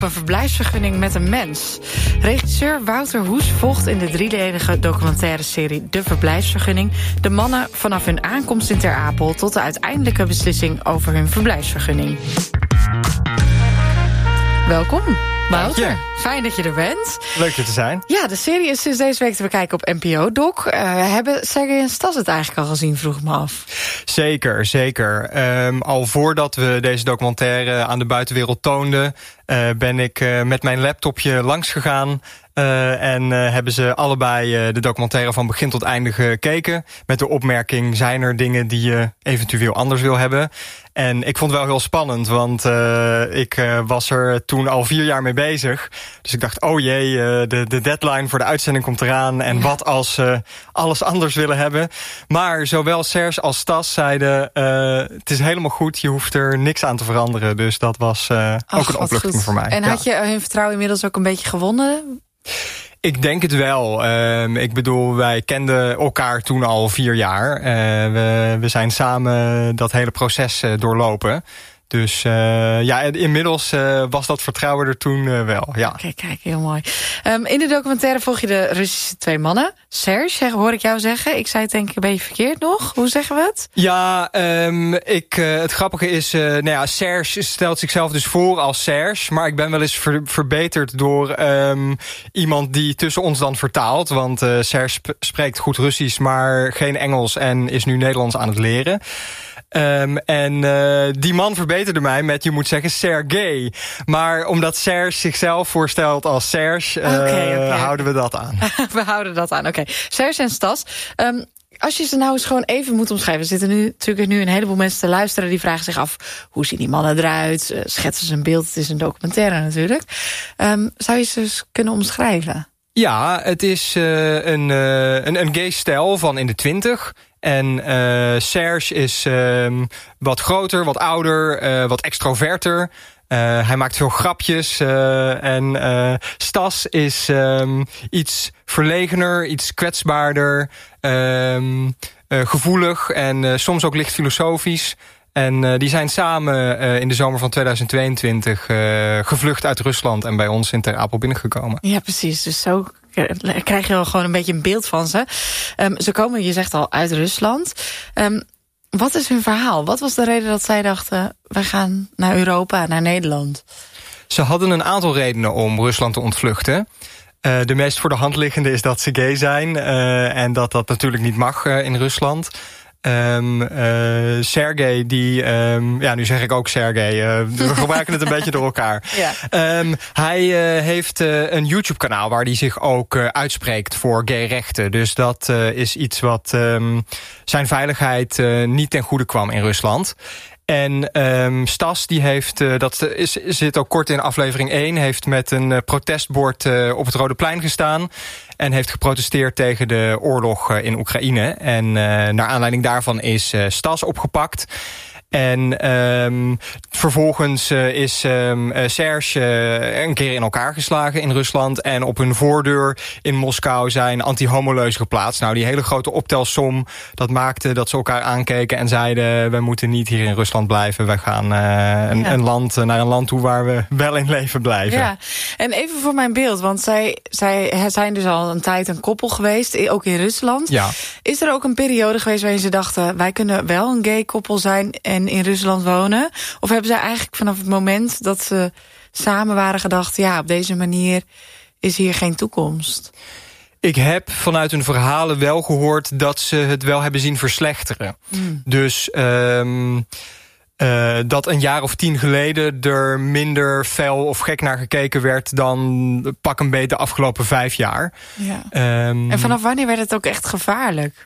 Een verblijfsvergunning met een mens. Regisseur Wouter Hoes volgt in de driedelige documentaire serie De Verblijfsvergunning de mannen vanaf hun aankomst in Ter Apel tot de uiteindelijke beslissing over hun verblijfsvergunning. Welkom, Wouter. Fijn dat je er bent. Leuk je te zijn. Ja, de serie is sinds deze week te bekijken op NPO Doc. Hebben Sergej en Stas het eigenlijk al gezien, vroeg ik me af. Zeker. Al voordat we deze documentaire aan de buitenwereld toonden, ben ik met mijn laptopje langs gegaan. En hebben ze allebei de documentaire van begin tot einde gekeken. Met de opmerking, zijn er dingen die je eventueel anders wil hebben? En ik vond het wel heel spannend, want ik was er toen al 4 jaar mee bezig. Dus ik dacht, oh jee, de deadline voor de uitzending komt eraan. En wat als ze alles anders willen hebben? Maar zowel Serge als Stas zeiden, het is helemaal goed, je hoeft er niks aan te veranderen. Dus dat was ook een opluchting voor mij. En had je hun vertrouwen inmiddels ook een beetje gewonnen? Ik denk het wel. Ik bedoel, wij kenden elkaar toen al 4 jaar. We zijn samen dat hele proces doorlopen. Dus inmiddels was dat vertrouwen er toen wel. Ja. Kijk, heel mooi. In de documentaire volg je de Russische 2 mannen. Serge, hoor ik jou zeggen. Ik zei het denk ik een beetje verkeerd nog. Hoe zeggen we het? Ja, het grappige is, Serge stelt zichzelf dus voor als Serge. Maar ik ben wel eens verbeterd door iemand die tussen ons dan vertaalt. Want Serge spreekt goed Russisch, maar geen Engels en is nu Nederlands aan het leren. Die man verbeterde mij met, je moet zeggen, Sergej. Maar omdat Serge zichzelf voorstelt als Serge, houden we dat aan. We houden dat aan, oké. Serge en Stas, als je ze nou eens gewoon even moet omschrijven. Er zitten natuurlijk nu een heleboel mensen te luisteren die vragen zich af, hoe zien die mannen eruit? Schetsen ze een beeld, het is een documentaire natuurlijk. Zou je ze eens kunnen omschrijven? Ja, het is een gay stel van in de 20. En Serge is wat groter, wat ouder, wat extroverter. Hij maakt veel grapjes. En Stas is iets verlegener, iets kwetsbaarder, gevoelig en soms ook licht filosofisch. En die zijn samen in de zomer van 2022 gevlucht uit Rusland en bij ons in Ter Apel binnengekomen. Ja, precies. Dus zo krijg je wel gewoon een beetje een beeld van ze. Ze komen, je zegt al, uit Rusland. Wat is hun verhaal? Wat was de reden dat zij dachten, wij gaan naar Europa, naar Nederland? Ze hadden een aantal redenen om Rusland te ontvluchten. De meest voor de hand liggende is dat ze gay zijn. En dat natuurlijk niet mag in Rusland. Sergej, nu zeg ik ook Sergej, we gebruiken het een beetje door elkaar. Ja. Hij heeft een YouTube-kanaal waar hij zich ook uitspreekt voor gay-rechten. Dus dat is iets wat zijn veiligheid niet ten goede kwam in Rusland. En Stas, die heeft, zit ook kort in aflevering 1... heeft met een protestbord op het Rode Plein gestaan en heeft geprotesteerd tegen de oorlog in Oekraïne. En naar aanleiding daarvan is Stas opgepakt. En vervolgens is Serge een keer in elkaar geslagen in Rusland. En op hun voordeur in Moskou zijn anti-homoleuzen geplaatst. Nou, die hele grote optelsom, dat maakte dat ze elkaar aankeken en zeiden, we moeten niet hier in Rusland blijven. Wij gaan naar een land toe waar we wel in leven blijven. Ja, en even voor mijn beeld, want zij zijn dus al een tijd een koppel geweest, ook in Rusland. Ja. Is er ook een periode geweest waarin ze dachten, wij kunnen wel een gay koppel zijn en in Rusland wonen? Of hebben zij eigenlijk vanaf het moment dat ze samen waren gedacht, ja, op deze manier is hier geen toekomst? Ik heb vanuit hun verhalen wel gehoord dat ze het wel hebben zien verslechteren. Dus dat een jaar of 10 geleden er minder fel of gek naar gekeken werd dan pak een beetje de afgelopen 5 jaar. Ja. En vanaf wanneer werd het ook echt gevaarlijk?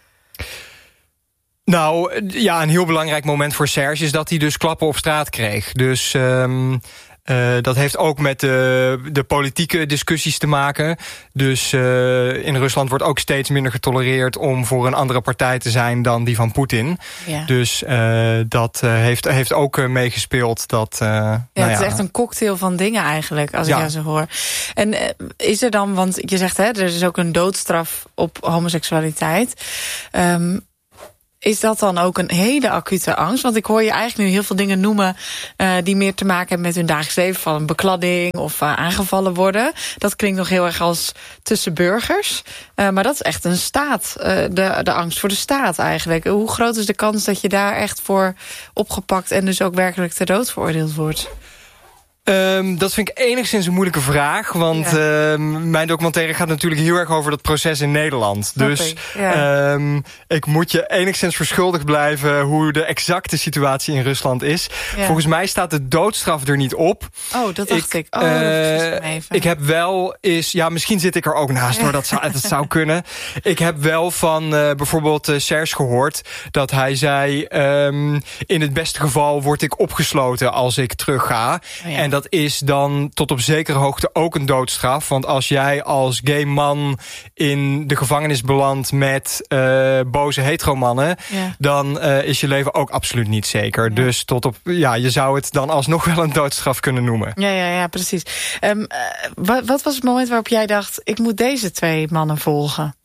Nou, ja, een heel belangrijk moment voor Serge is dat hij dus klappen op straat kreeg. Dus dat heeft ook met de politieke discussies te maken. Dus in Rusland wordt ook steeds minder getolereerd om voor een andere partij te zijn dan die van Poetin. Ja. Dus dat heeft ook meegespeeld. Het is echt een cocktail van dingen eigenlijk, als ik jou zo hoor. En is er dan, want je zegt, er is ook een doodstraf op homoseksualiteit. is dat dan ook een hele acute angst? Want ik hoor je eigenlijk nu heel veel dingen noemen die meer te maken hebben met hun dagelijks leven, van een bekladding of aangevallen worden. Dat klinkt nog heel erg als tussen burgers. Maar dat is echt een staat, de angst voor de staat eigenlijk. Hoe groot is de kans dat je daar echt voor opgepakt en dus ook werkelijk ter dood veroordeeld wordt? Dat vind ik enigszins een moeilijke vraag. Want mijn documentaire gaat natuurlijk heel erg over dat proces in Nederland. Dus ik moet je enigszins verschuldigd blijven hoe de exacte situatie in Rusland is. Ja. Volgens mij staat de doodstraf er niet op. Oh, dat dacht ik. Ik heb wel eens... Ja, misschien zit ik er ook naast hoor. Dat zou kunnen. Ik heb wel van bijvoorbeeld Serge gehoord dat hij zei... in het beste geval word ik opgesloten als ik terugga. Ja. En dat is dan tot op zekere hoogte ook een doodstraf. Want als jij als gay man in de gevangenis belandt met boze heteromannen... dan is je leven ook absoluut niet zeker. Ja. Dus je zou het dan alsnog wel een doodstraf kunnen noemen. Ja, precies. Wat was het moment waarop jij dacht... ik moet deze 2 mannen volgen?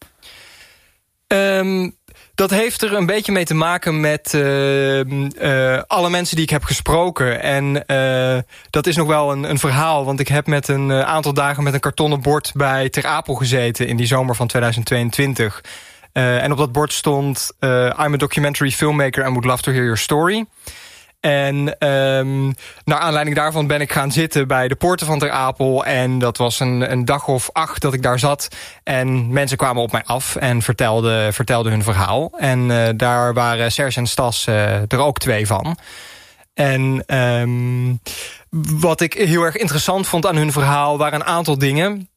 Dat heeft er een beetje mee te maken met alle mensen die ik heb gesproken. En dat is nog wel een verhaal. Want ik heb met een aantal dagen met een kartonnen bord bij Ter Apel gezeten in die zomer van 2022. En op dat bord stond I'm a documentary filmmaker and would love to hear your story. En naar aanleiding daarvan ben ik gaan zitten bij de poorten van Ter Apel. En dat was een dag of 8 dat ik daar zat. En mensen kwamen op mij af en vertelden hun verhaal. En daar waren Serge en Stas er ook 2 van. En wat ik heel erg interessant vond aan hun verhaal waren een aantal dingen.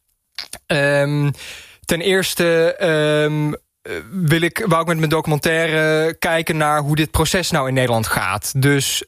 Ten eerste... wou ik met mijn documentaire kijken naar hoe dit proces nou in Nederland gaat. Dus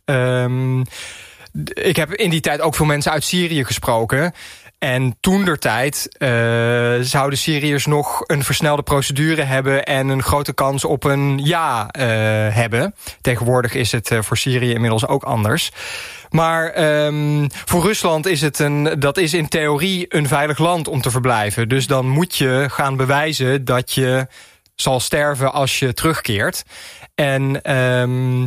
ik heb in die tijd ook veel mensen uit Syrië gesproken. En toentertijd zouden Syriërs nog een versnelde procedure hebben en een grote kans op een ja hebben. Tegenwoordig is het voor Syrië inmiddels ook anders. Maar voor Rusland is dat is in theorie een veilig land om te verblijven. Dus dan moet je gaan bewijzen dat je zal sterven als je terugkeert. En een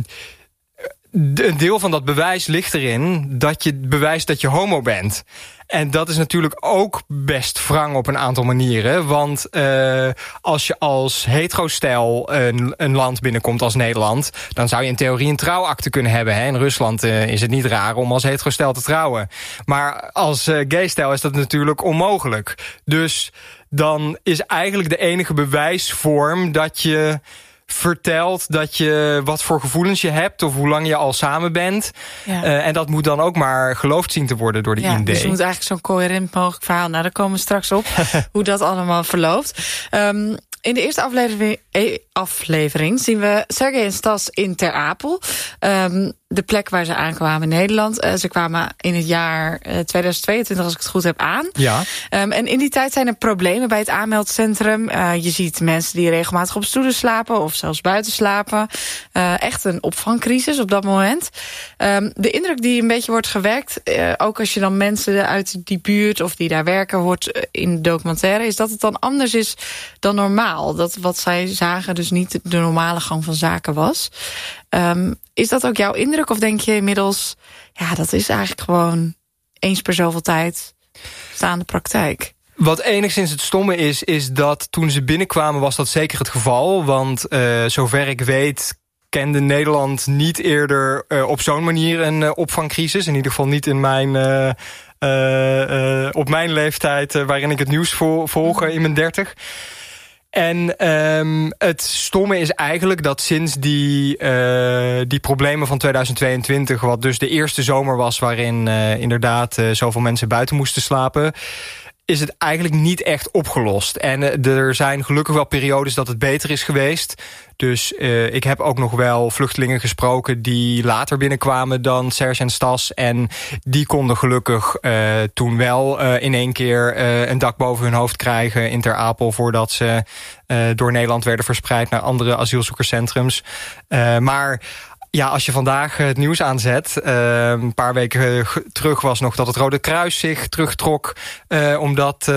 deel van dat bewijs ligt erin dat je bewijst dat je homo bent. En dat is natuurlijk ook best wrang op een aantal manieren. Want als je als heterostel een land binnenkomt als Nederland, dan zou je in theorie een trouwakte kunnen hebben. Hè? In Rusland is het niet raar om als heterostel te trouwen. Maar als gaystel is dat natuurlijk onmogelijk. Dus dan is eigenlijk de enige bewijsvorm dat je vertelt dat je wat voor gevoelens je hebt of hoe lang je al samen bent. Ja. En dat moet dan ook maar geloofd zien te worden door de IND. Dus je moet eigenlijk zo'n coherent mogelijk verhaal. Nou, daar komen we straks op hoe dat allemaal verloopt. In de eerste aflevering zien we Sergej en Stas in Ter Apel. De plek waar ze aankwamen in Nederland. Ze kwamen in het jaar 2022, als ik het goed heb, aan. Ja. En in die tijd zijn er problemen bij het aanmeldcentrum. Je ziet mensen die regelmatig op stoelen slapen of zelfs buiten slapen. Echt een opvangcrisis op dat moment. De indruk die een beetje wordt gewekt, ook als je dan mensen uit die buurt of die daar werken hoort in de documentaire, is dat het dan anders is dan normaal. Dat wat zij zagen dus niet de normale gang van zaken was. Is dat ook jouw indruk? Of denk je inmiddels, ja, dat is eigenlijk gewoon eens per zoveel tijd staande praktijk? Wat enigszins het stomme is dat toen ze binnenkwamen was dat zeker het geval. Want zover ik weet kende Nederland niet eerder op zo'n manier een opvangcrisis. In ieder geval niet in op mijn leeftijd waarin ik het nieuws volg in mijn 30. En het stomme is eigenlijk dat sinds die problemen van 2022... wat dus de eerste zomer was waarin inderdaad zoveel mensen buiten moesten slapen, is het eigenlijk niet echt opgelost. En er zijn gelukkig wel periodes dat het beter is geweest. Dus ik heb ook nog wel vluchtelingen gesproken die later binnenkwamen dan Serge en Stas. En die konden gelukkig toen wel in één keer een dak boven hun hoofd krijgen in Ter Apel, voordat ze door Nederland werden verspreid naar andere asielzoekerscentrums. Maar Ja, als je vandaag het nieuws aanzet... een paar weken terug was nog dat het Rode Kruis zich terugtrok... omdat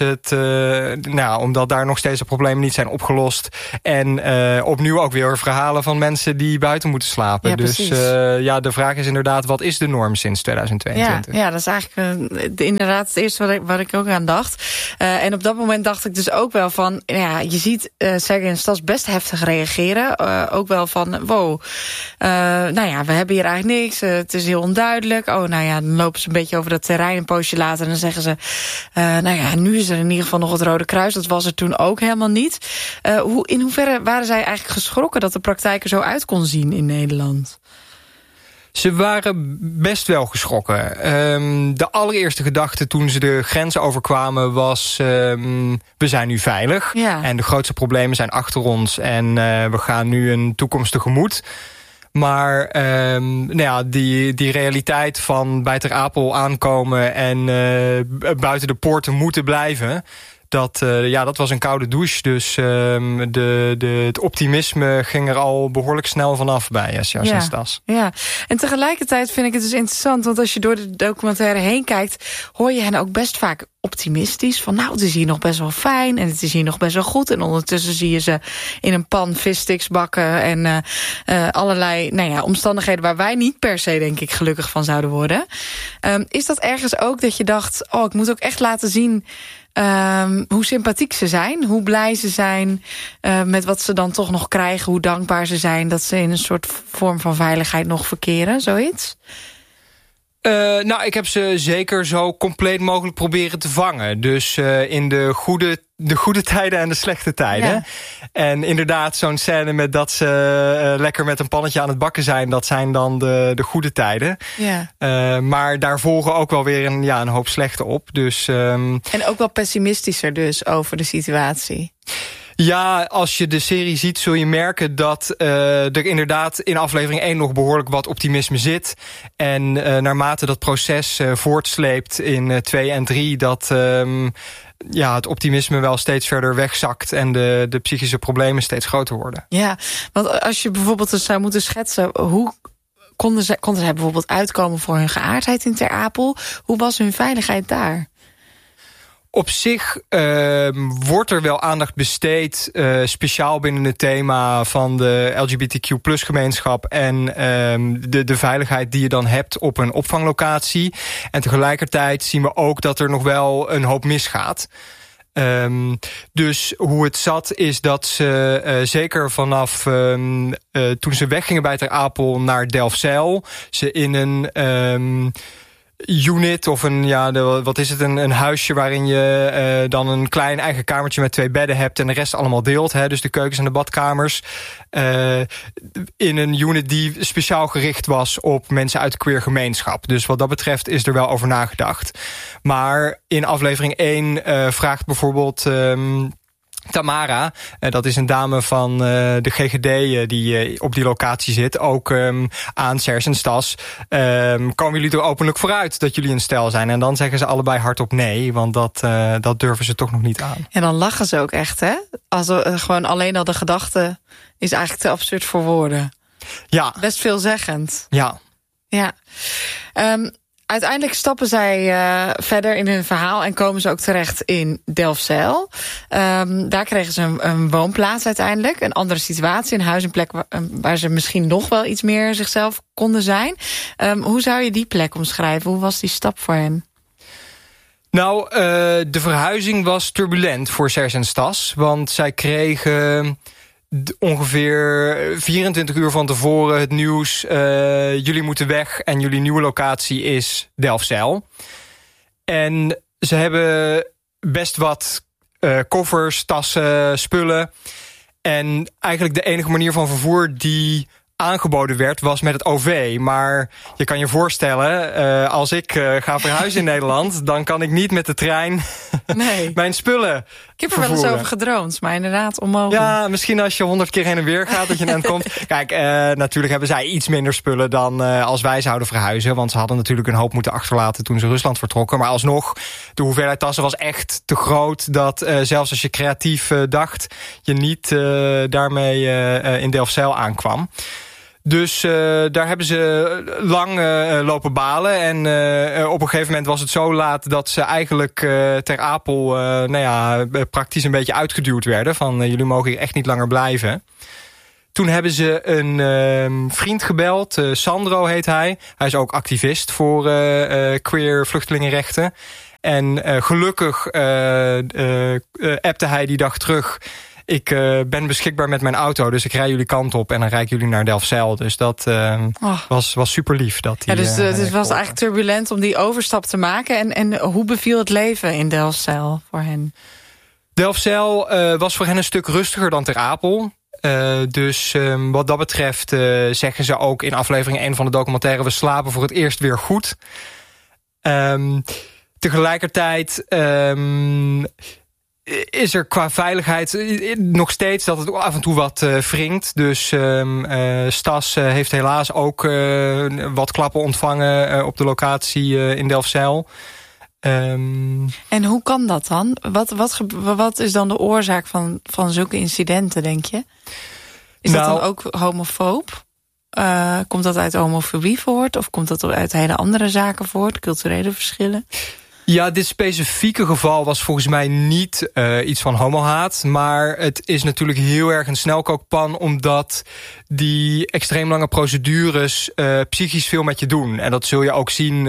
omdat daar nog steeds de problemen niet zijn opgelost. En opnieuw ook weer verhalen van mensen die buiten moeten slapen. Ja, dus de vraag is inderdaad, wat is de norm sinds 2022? Ja, dat is eigenlijk inderdaad het eerste wat ik ook aan dacht. En op dat moment dacht ik dus ook wel van... je ziet Sergej en Stas best heftig reageren. Ook wel van, wow... we hebben hier eigenlijk niks. Het is heel onduidelijk. Dan lopen ze een beetje over dat terrein een poosje later... en dan zeggen ze, nu is er in ieder geval nog het Rode Kruis. Dat was er toen ook helemaal niet. In hoeverre waren zij eigenlijk geschrokken... dat de praktijk er zo uit kon zien in Nederland? Ze waren best wel geschrokken. De allereerste gedachte toen ze de grens overkwamen was... we zijn nu veilig. Ja. En de grootste problemen zijn achter ons. En we gaan nu een toekomst tegemoet. Maar die realiteit van bij Ter Apel aankomen... en buiten de poorten moeten blijven... Dat was een koude douche. Dus het optimisme ging er al behoorlijk snel vanaf bij Sergej en Stas. Ja, en tegelijkertijd vind ik het dus interessant... want als je door de documentaire heen kijkt... hoor je hen ook best vaak optimistisch. Van het is hier nog best wel fijn en het is hier nog best wel goed. En ondertussen zie je ze in een pan vissticks bakken... en allerlei omstandigheden waar wij niet per se, denk ik, gelukkig van zouden worden. Is dat ergens ook dat je dacht... ik moet ook echt laten zien... hoe sympathiek ze zijn, hoe blij ze zijn met wat ze dan toch nog krijgen, hoe dankbaar ze zijn dat ze in een soort vorm van veiligheid nog verkeren, zoiets? Ik heb ze zeker zo compleet mogelijk proberen te vangen. Dus in de goede tijden en de slechte tijden. Ja. En inderdaad, zo'n scène met dat ze lekker met een pannetje aan het bakken zijn... dat zijn dan de goede tijden. Ja. Maar daar volgen ook wel weer een hoop slechte op. Dus, en ook wel pessimistischer dus over de situatie. Ja, als je de serie ziet zul je merken dat er inderdaad in aflevering 1 nog behoorlijk wat optimisme zit. En naarmate dat proces voortsleept in 2 en 3... dat het optimisme wel steeds verder wegzakt... en de psychische problemen steeds groter worden. Ja, want als je bijvoorbeeld eens zou moeten schetsen... hoe konden zij bijvoorbeeld uitkomen voor hun geaardheid in Ter Apel? Hoe was hun veiligheid daar? Op zich wordt er wel aandacht besteed, speciaal binnen het thema van de LGBTQ+-gemeenschap... en de veiligheid die je dan hebt op een opvanglocatie. En tegelijkertijd zien we ook dat er nog wel een hoop misgaat. Dus hoe het zat is dat ze zeker vanaf toen ze weggingen bij Ter Apel naar Delfzijl... ze in een... unit of een huisje waarin je dan een klein eigen kamertje met 2 bedden hebt en de rest allemaal deelt. Dus de keukens en de badkamers. In een unit die speciaal gericht was op mensen uit de queer gemeenschap. Dus wat dat betreft is er wel over nagedacht. Maar in aflevering 1 vraagt bijvoorbeeld... Tamara, dat is een dame van de GGD die op die locatie zit, ook aan Serge en Stas. Komen jullie er openlijk vooruit dat jullie een stel zijn? En dan zeggen ze allebei hardop nee, want dat durven ze toch nog niet aan. En dan lachen ze ook echt, hè? Gewoon alleen al de gedachte is eigenlijk te absurd voor woorden. Ja. Best veelzeggend. Ja. Ja. Uiteindelijk stappen zij verder in hun verhaal en komen ze ook terecht in Delfzijl. Daar kregen ze een woonplaats uiteindelijk. Een andere situatie, een huis, een plek waar ze misschien nog wel iets meer zichzelf konden zijn. Hoe zou je die plek omschrijven? Hoe was die stap voor hen? Nou, de verhuizing was turbulent voor Serge en Stas. Want zij kregen... ongeveer 24 uur van tevoren het nieuws... jullie moeten weg en jullie nieuwe locatie is Delfzijl. En ze hebben best wat koffers, tassen, spullen. En eigenlijk de enige manier van vervoer die aangeboden werd was met het OV. Maar je kan je voorstellen, als ik ga verhuizen in Nederland... dan kan ik niet met de trein mijn spullen Ik heb er wel eens over gedroomd, maar inderdaad onmogelijk. Ja, misschien als je 100 keer heen en weer gaat dat je aan komt. Kijk, natuurlijk hebben zij iets minder spullen dan als wij zouden verhuizen. Want ze hadden natuurlijk een hoop moeten achterlaten toen ze Rusland vertrokken. Maar alsnog, de hoeveelheid tassen was echt te groot... dat zelfs als je creatief dacht, je niet daarmee in Delfzijl aankwam. Dus daar hebben ze lang lopen balen. En op een gegeven moment was het zo laat dat ze eigenlijk Ter Apel praktisch een beetje uitgeduwd werden. Van jullie mogen hier echt niet langer blijven. Toen hebben ze een vriend gebeld, Sandro heet hij. Hij is ook activist voor queer vluchtelingenrechten. En gelukkig appte hij die dag terug: ik ben beschikbaar met mijn auto, dus ik rij jullie kant op en dan rijd ik jullie naar Delfzijl. Dus dat was super lief. Dus het was eigenlijk turbulent om die overstap te maken. En hoe beviel het leven in Delfzijl voor hen? Delfzijl was voor hen een stuk rustiger dan Ter Apel. Dus wat dat betreft zeggen ze ook in aflevering 1 van de documentaire: we slapen voor het eerst weer goed. Tegelijkertijd is er qua veiligheid nog steeds dat het af en toe wat wringt. Dus Stas heeft helaas ook wat klappen ontvangen op de locatie in Delfzijl. En hoe kan dat dan? Wat is dan de oorzaak van zulke incidenten, denk je? Is dat dan ook homofoob? Komt dat uit homofobie voort? Of komt dat uit hele andere zaken voort? Culturele verschillen? Ja, dit specifieke geval was volgens mij niet iets van homohaat. Maar het is natuurlijk heel erg een snelkookpan, omdat die extreem lange procedures psychisch veel met je doen. En dat zul je ook zien,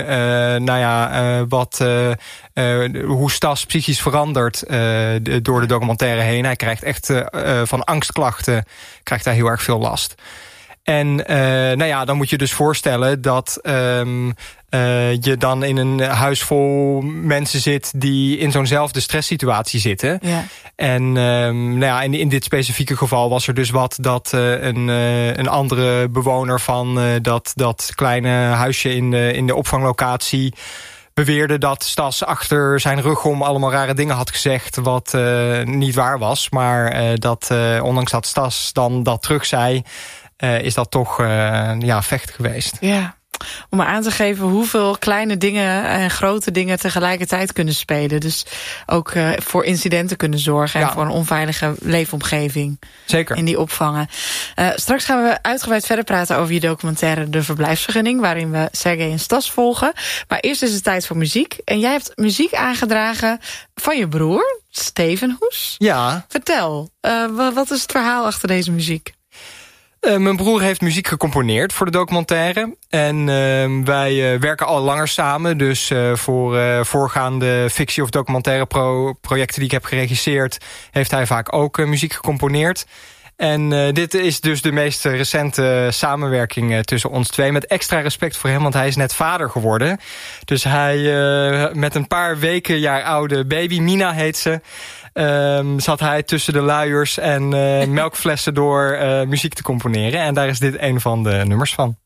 hoe Stas psychisch verandert door de documentaire heen. Hij krijgt echt van angstklachten krijgt hij heel erg veel last. En dan moet je dus voorstellen dat je dan in een huis vol mensen zit die in zo'nzelfde stresssituatie zitten. Ja. En in dit specifieke geval was er dus dat een andere bewoner van dat kleine huisje in de opvanglocatie beweerde dat Stas achter zijn rug om allemaal rare dingen had gezegd, wat niet waar was. Maar ondanks dat Stas dan dat terug zei, is dat toch vecht geweest. Ja, om maar aan te geven hoeveel kleine dingen en grote dingen tegelijkertijd kunnen spelen. Dus ook voor incidenten kunnen zorgen en voor een onveilige leefomgeving. Zeker. In die opvangen. Straks gaan we uitgebreid verder praten over je documentaire De Verblijfsvergunning, waarin we Sergej en Stas volgen. Maar eerst is het tijd voor muziek. En jij hebt muziek aangedragen van je broer, Steven Hoes. Ja. Vertel, wat is het verhaal achter deze muziek? Mijn broer heeft muziek gecomponeerd voor de documentaire. En wij werken al langer samen. Dus voor voorgaande fictie- of documentaire projecten die ik heb geregisseerd, heeft hij vaak ook muziek gecomponeerd. En dit is dus de meest recente samenwerking tussen ons twee. Met extra respect voor hem, want hij is net vader geworden. Dus hij met een paar weken jaar oude baby, Mina heet ze, zat hij tussen de luiers en melkflessen door muziek te componeren. En daar is dit een van de nummers van.